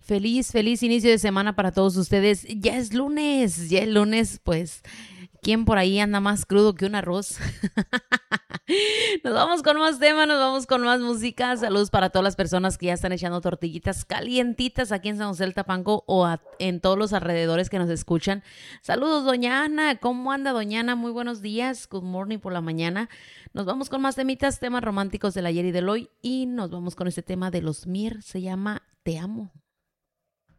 Feliz inicio de semana para todos ustedes. Ya es lunes, pues, ¿quién por ahí anda más crudo que un arroz? Nos vamos con más temas, nos vamos con más música. Saludos para todas las personas que ya están echando tortillitas calientitas aquí en San José del Tapanco o en todos los alrededores que nos escuchan. Saludos, doña Ana. ¿Cómo anda, doña Ana? Muy buenos días. Good morning por la mañana. Nos vamos con más temas románticos del ayer y del hoy. Y nos vamos con este tema de los Mir. Se llama Te amo.